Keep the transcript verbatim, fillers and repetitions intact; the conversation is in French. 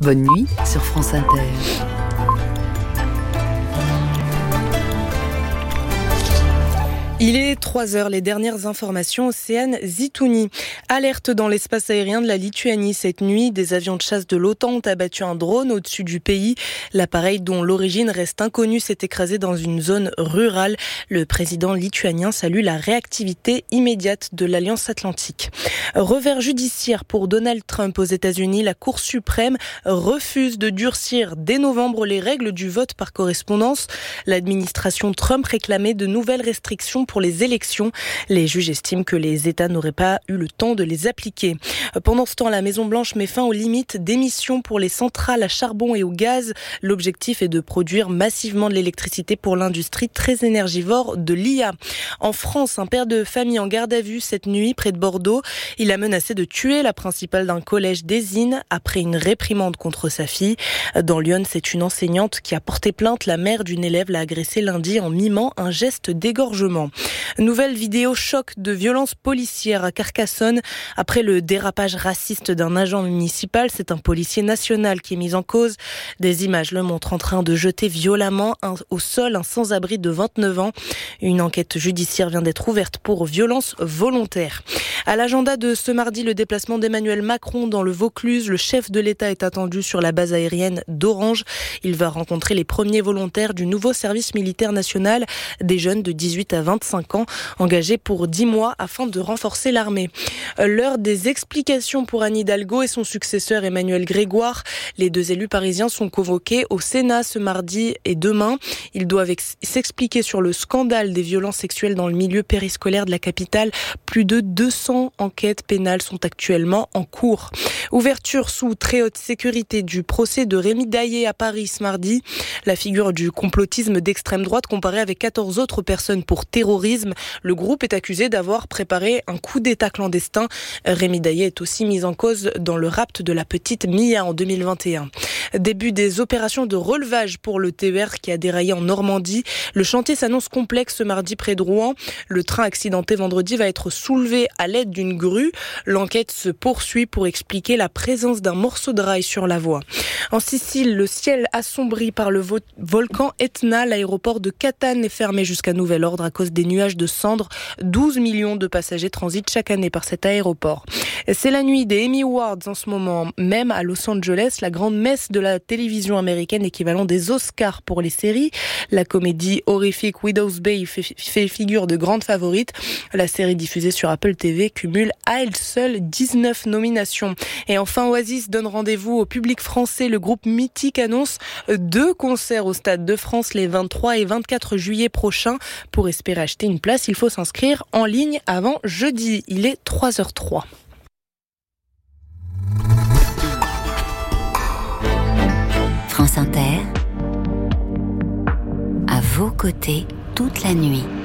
Bonne nuit sur France Inter. Il est trois heures, les dernières informations, Océane Zitouni. Alerte dans l'espace aérien de la Lituanie. Cette nuit, des avions de chasse de l'OTAN ont abattu un drone au-dessus du pays. L'appareil, dont l'origine reste inconnue, s'est écrasé dans une zone rurale. Le président lituanien salue la réactivité immédiate de l'Alliance Atlantique. Revers judiciaire pour Donald Trump aux États-Unis. La Cour suprême refuse de durcir dès novembre les règles du vote par correspondance. L'administration Trump réclamait de nouvelles restrictions pour les élections. Les juges estiment que les États n'auraient pas eu le temps de les appliquer. Pendant ce temps, la Maison-Blanche met fin aux limites d'émissions pour les centrales à charbon et au gaz. L'objectif est de produire massivement de l'électricité pour l'industrie très énergivore de l'I A. En France, un père de famille en garde à vue cette nuit près de Bordeaux. Il a menacé de tuer la principale d'un collège d'Ésine après une réprimande contre sa fille. Dans Lyon, c'est une enseignante qui a porté plainte. La mère d'une élève l'a agressée lundi en mimant un geste d'égorgement. Nouvelle vidéo choc de violence policière à Carcassonne. Après le dérapage raciste d'un agent municipal, c'est un policier national qui est mis en cause. Des images le montrent en train de jeter violemment un, au sol un sans-abri de vingt-neuf ans. Une enquête judiciaire vient d'être ouverte pour violence volontaire. À l'agenda de ce mardi, le déplacement d'Emmanuel Macron dans le Vaucluse. Le chef de l'État est attendu sur la base aérienne d'Orange. Il va rencontrer les premiers volontaires du nouveau service militaire national, des jeunes de dix-huit à vingt-cinq ans, engagés pour dix mois afin de renforcer l'armée. L'heure des explications pour Anne Hidalgo et son successeur Emmanuel Grégoire. Les deux élus parisiens sont convoqués au Sénat ce mardi et demain. Ils doivent ex- s'expliquer sur le scandale des violences sexuelles dans le milieu périscolaire de la capitale. Plus de deux cents enquêtes pénales sont actuellement en cours. Ouverture sous très haute sécurité du procès de Rémi Daillé à Paris ce mardi. La figure du complotisme d'extrême droite comparée avec quatorze autres personnes pour terrorisme. Le groupe est accusé d'avoir préparé un coup d'État clandestin. Rémi Daillé est aussi mis en cause dans le rapt de la petite Mia en deux mille vingt et un. Début des opérations de relevage pour le T E R qui a déraillé en Normandie. Le chantier s'annonce complexe ce mardi près de Rouen. Le train accidenté vendredi va être soulevé à l'aide d'une grue. L'enquête se poursuit pour expliquer la présence d'un morceau de rail sur la voie. En Sicile, le ciel assombri par le vo- volcan Etna. L'aéroport de Catane est fermé jusqu'à nouvel ordre à cause des nuages de cendres. douze millions de passagers transitent chaque année par cet aéroport. C'est la nuit des Emmy Awards en ce moment, même à Los Angeles, la grande messe de la télévision américaine, équivalent des Oscars pour les séries. La comédie horrifique Widow's Bay fait, fait figure de grande favorite. La série diffusée sur Apple T V cumule à elle seule dix-neuf nominations. Et enfin, Oasis donne rendez-vous au public français. Le groupe mythique annonce deux concerts au Stade de France les vingt-trois et vingt-quatre juillet prochains. Pour espérer acheter une place, il faut s'inscrire en ligne avant jeudi. Il est trois heures trois. France Inter, à vos côtés toute la nuit.